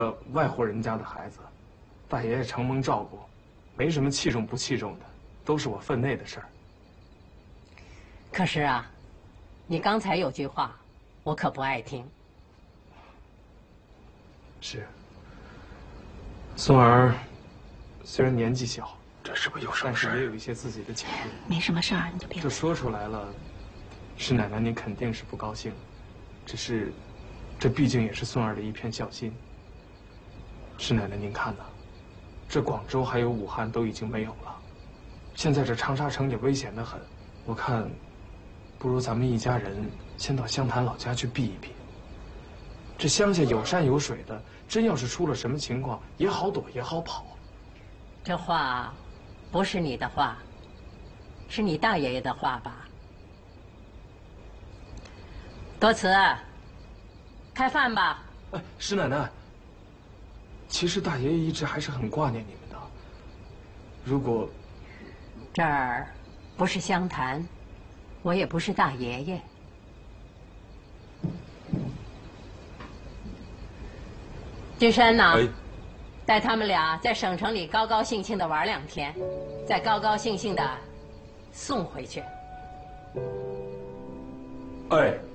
外户人家的孩子，大爷爷承蒙照顾，没什么器重不器重的，都是我分内的事儿。 可是啊，你刚才有句话，我可不爱听。 是。孙儿虽然年纪小， 这是不是有什么但事？ 是也有一些自己的潜力。 没什么事儿，你就别。 这说出来了，施奶奶您肯定是不高兴，只是，这毕竟也是孙儿的一片孝心。施奶奶您看呐，这广州还有武汉都已经没有了，现在这长沙城也危险得很。我看，不如咱们一家人先到湘潭老家去避一避。这乡下有山有水的，真要是出了什么情况，也好躲也好跑。 这话，不是你的话，是你大爷爷的话吧？多慈，开饭吧。 哎，施奶奶，其实大爷爷一直还是很挂念你们的。如果这儿不是湘潭，我也不是大爷爷。君山呐，带他们俩在省城里高高兴兴的玩2天，再高高兴兴的送回去。 哎。